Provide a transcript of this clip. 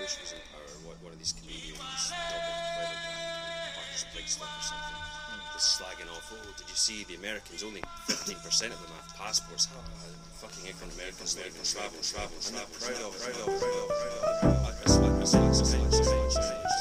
Bush was in power, one of these comedians, Marcus Brigstocke or something, was slagging off, oh, did you see the Americans, only 15% of them have passports. Fucking ignorant Americans travel, and they're proud of it.